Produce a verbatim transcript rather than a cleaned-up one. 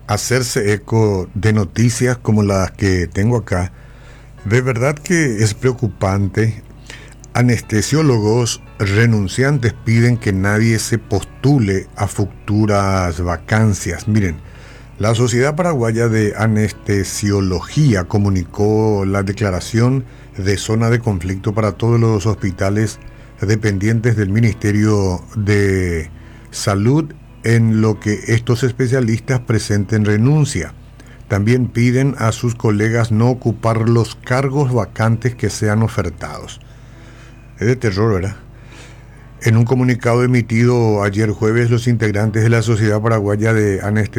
hacerse eco de noticias como las que tengo acá. De verdad que es preocupante. Anestesiólogos renunciantes piden que nadie se postule a futuras vacancias. Miren, la Sociedad Paraguaya de Anestesiología comunicó la declaración de zona de conflicto para todos los hospitales dependientes del Ministerio de Salud, en lo que estos especialistas presenten renuncia. También piden a sus colegas no ocupar los cargos vacantes que sean ofertados. Es de terror, ¿verdad? En un comunicado emitido ayer jueves, los integrantes de la Sociedad Paraguaya de Anestesiología